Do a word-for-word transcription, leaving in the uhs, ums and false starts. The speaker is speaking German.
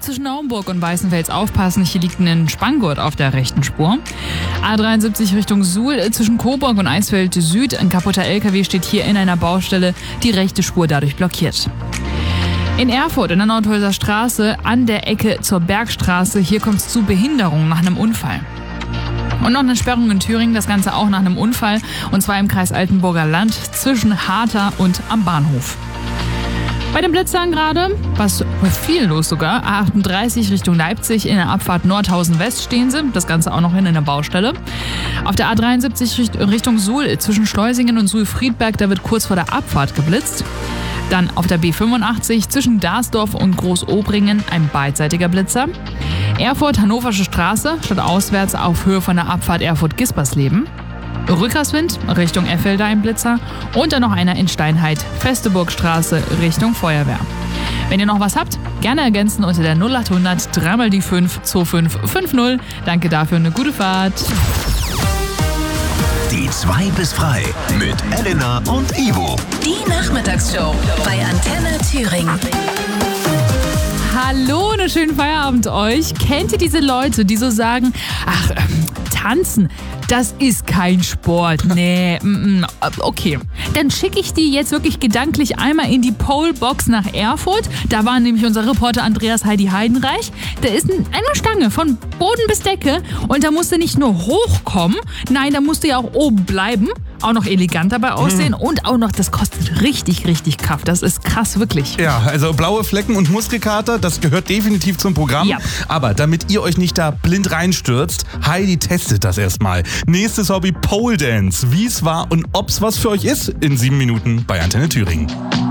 zwischen Naumburg und Weißenfels aufpassen, hier liegt ein Spanngurt auf der rechten Spur. A dreiundsiebzig Richtung Suhl zwischen Coburg und Eisfeld Süd. Ein kaputter L K W steht hier in einer Baustelle, die rechte Spur dadurch blockiert. In Erfurt in der Nordhäuser Straße an der Ecke zur Bergstraße, hier kommt es zu Behinderungen nach einem Unfall. Und noch eine Sperrung in Thüringen, das Ganze auch nach einem Unfall, und zwar im Kreis Altenburger Land zwischen Hartha und am Bahnhof. Bei den Blitzern gerade, was viel los sogar, A achtunddreißig Richtung Leipzig in der Abfahrt Nordhausen West stehen sie, das Ganze auch noch hin in der Baustelle. Auf der A dreiundsiebzig Richtung Suhl zwischen Schleusingen und Suhl-Friedberg, da wird kurz vor der Abfahrt geblitzt. Dann auf der B fünfundachtzig zwischen Darsdorf und Großobringen ein beidseitiger Blitzer. Erfurt-Hannoversche Straße, stadtauswärts auf Höhe von der Abfahrt Erfurt-Gispersleben. Rückerswind Richtung Effelder ein Blitzer. Und dann noch einer in Steinheit, Festeburgstraße Richtung Feuerwehr. Wenn ihr noch was habt, gerne ergänzen unter der null achthundert drei mal die fünf zwei fünf fünf null. Danke dafür, eine gute Fahrt. Die zwei bis frei mit Elena und Ivo. Die Nachmittagsshow bei Antenne Thüringen. Hallo, einen schönen Feierabend euch. Kennt ihr diese Leute, die so sagen, ach, ähm, tanzen, das ist kein Sport. Nee, mm, mm, okay. Dann schicke ich die jetzt wirklich gedanklich einmal in die Polebox nach Erfurt. Da war nämlich unser Reporter Andreas Heidi Heidenreich. Da ist eine Stange von Boden bis Decke und da musst du nicht nur hochkommen, nein, da musst du ja auch oben bleiben. Auch noch elegant dabei aussehen hm. und auch noch, das kostet richtig, richtig Kraft. Das ist krass, wirklich. Ja, also blaue Flecken und Muskelkater, das gehört definitiv zum Programm. Ja. Aber damit ihr euch nicht da blind reinstürzt, Heidi testet das erstmal. Nächstes Hobby Pole Dance. Wie es war und ob es was für euch ist, in sieben Minuten bei Antenne Thüringen.